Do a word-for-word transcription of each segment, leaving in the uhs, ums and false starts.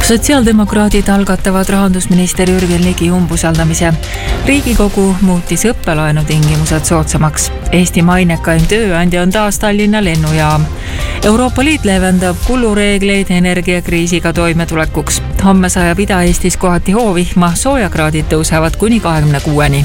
Sotsiaaldemokraadid algatavad rahandusminister Jürgen Ligi umbusaldamise. Riigikogu muutis õppelaenu tingimused soodsamaks. Eesti mainekaim tööandja on taas Tallinna lennujaam. Euroopa Liit leevendab kulureegleid energiakriisiga toimetulekuks. Homme sajab Ida-Eestis kohati hoovihma, soojakraadid tõusevad kuni kahekümne kuueni.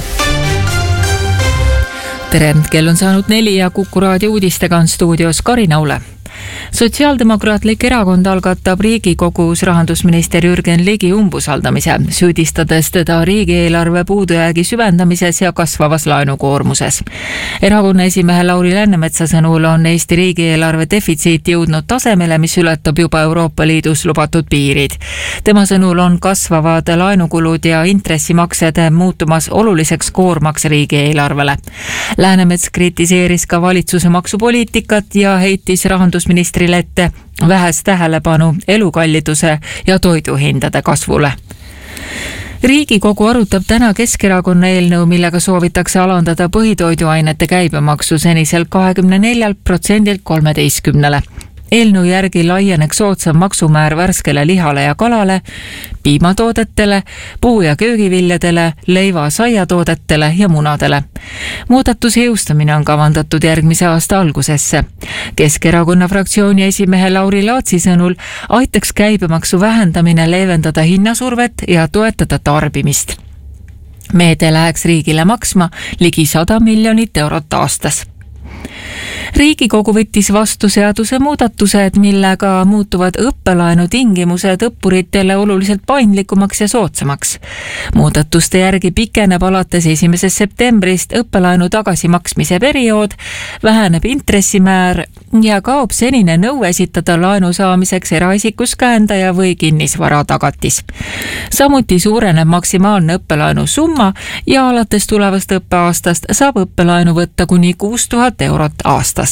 Tere, kell on saanud neli ja Kuku raadio uudistega on stuudios Karin Aule. Sotsiaaldemokraatlik erakond algatab Riigikogus rahandusminister Jürgen Ligi umbusaldamise, süüdistades teda riigieelarve puudujäägi süvendamises ja kasvavas laenukoormuses. Erakonna esimehe Lauri Läänemetsa sõnul on Eesti riigieelarve defitsiit jõudnud tasemele, mis ületab juba Euroopa Liidus lubatud piirid. Tema sõnul on kasvavad laenukulud ja intressimaksed muutumas oluliseks koormaks riigieelarvele. Läänemets kritiseeris ka valitsuse maksupoliitikat ja heitis rahandusministri ette vähest tähelepanu elukalliduse ja toiduhindade kasvule. Riigikogu arutab täna Keskerakonna eelnõu, millega soovitakse alandada põhitoiduainete käibemaksu seniselt kahekümne neljalt protsendilt kolmeteistkümnele. Eelnõu järgi laieneks soodsam maksumäär värskele lihale ja kalale, piimatoodetele, puu- ja köögiviljadele, leiva- saiatoodetele ja munadele. Muudatuse jõustamine on kavandatud järgmise aasta algusesse. Keskerakonna fraktsiooni esimehe Lauri Laatsi sõnul aitaks käibemaksu vähendamine leevendada hinnasurvet ja toetada tarbimist. Meede läheks riigile maksma ligi sada miljonit eurot aastas. Riigikogu võttis vastu seaduse muudatused, millega muutuvad õppelaenu tingimused õppuritele oluliselt paindlikumaks ja soodsamaks. Muudatuste järgi pikeneb alates esimesest septembrist õppelaenu tagasimaksmise periood, väheneb intressimäär ja kaob senine nõue esitada laenu saamiseks eraisikust käendaja või kinnisvara tagatis. Samuti suureneb maksimaalne õppelaenu summa ja alates tulevast õppeaastast saab õppelaenu võtta kuni kuus tuhat eurot aastas.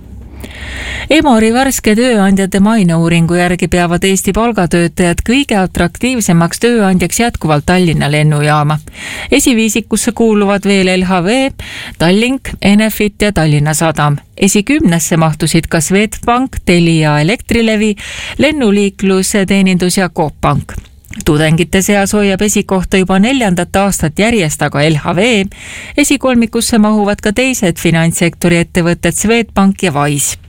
Emori värske tööandjate maineuuringu järgi peavad Eesti palgatöötajad kõige atraktiivsemaks tööandjaks jätkuvalt Tallinna lennujaama. Esiviisikusse kuuluvad veel L H V, Tallink, Enefit ja Tallinna Sadam. Esikümnesse mahtusid ka Swedbank, Telia, Elektrilevi, lennuliiklus, teenindus ja Coop Pank. Tudengite seas hoiab esikohta juba neljandat aastat järjest, aga L H V. Esikolmikusse mahuvad ka teised finantssektori ettevõtted Swedbank ja Wise.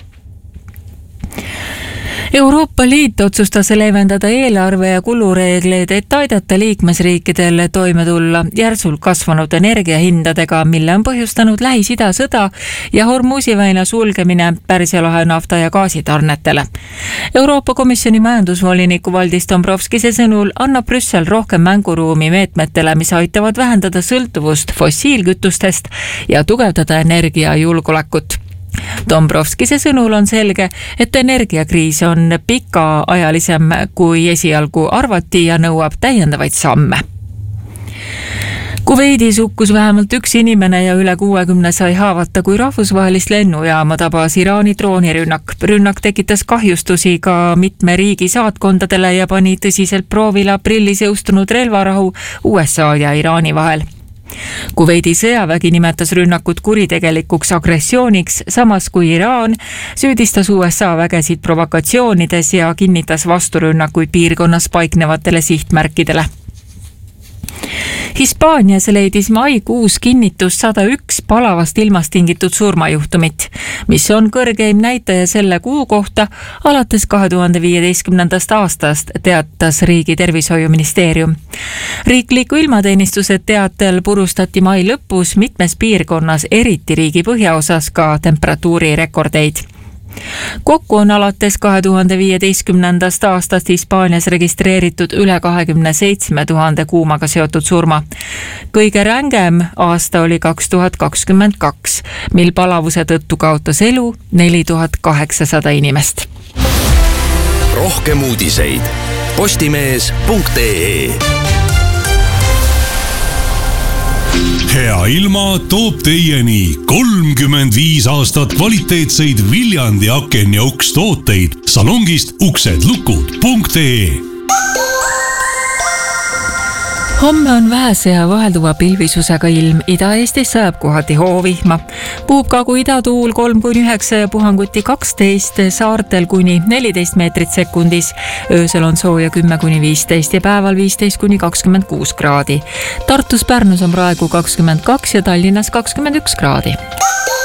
Euroopa Liit otsustas leevendada eelarve ja kulureegleid, et aidata liikmesriikidel toime tulla järsult kasvanud energiahindadega, mille on põhjustanud Lähis-Ida sõda ja Hormuzi väina sulgemine Pärsia lahe nafta ja gaasitarnetele. Euroopa Komisjoni majandusvoliniku Valdis Dombrovskise sõnul annab Brüssel rohkem mänguruumi meetmetele, mis aitavad vähendada sõltuvust fossiilkütustest ja tugevdada energiajulgeolekut. Dombrovskise sõnul on selge, et energiakriis on pikaajalisem kui esialgu arvati ja nõuab täiendavaid samme. Kuveidis hukkus vähemalt üks inimene ja üle kuuekümne sai haavata, kui rahvusvahelist lennujaama tabas Iraani droonirünnak. Rünnak tekitas kahjustusi ka mitme riigi saatkondadele ja pani tõsiselt proovile aprillis jõustunud relvarahu U S A ja Iraani vahel. Kuveidi sõjavägi nimetas rünnakut kuritegelikuks agressiooniks, samas kui Iraan süüdistas U S A vägesid provokatsioonides ja kinnitas vasturünnakuid piirkonnas paiknevatele sihtmärkidele. Hispaanias leidis maikuus kinnitus sada üks palavast ilmast tingitud surmajuhtumit, mis on kõrgeim näitaja selle kuu kohta alates kahe tuhande viieteistkümnendast aastast, teatas Riigi Tervishoiuministeerium. Riikliku ilmateenistuse teatel purustati mai lõpus mitmes piirkonnas, eriti riigi põhjaosas, ka temperatuuri rekordeid. Kokku on alates kahe tuhande viieteistkümnendast aastast Hispaanias registreeritud üle kahekümne seitsme tuhande kuumaga seotud surma. Kõige rängem aasta oli kaks tuhat kakskümmend kaks, mil palavuse tõttu kaotas elu neli tuhat kaheksasada inimest. Rohkem uudiseid postimees punkt ee. Hea ilma toob teieni kolmkümmend viis aastat kvaliteetseid Viljandi aken ja uks tooteid salongist uksedlukud punkt ee. Homme on vähese ja vahelduva pilvisusega ilm. Ida-Eestis sajab kohati hoovihma. Puhub Kagu-Ida-tuul kolm kuni üheksa ja puhanguti kaksteist, saartel kuni neliteist meetrit sekundis. Öösel on sooja kümme kuni viisteist ja päeval viisteist kuni kakskümmend kuus kraadi. Tartus Pärnus on praegu kakskümmend kaks ja Tallinnas kakskümmend üks kraadi.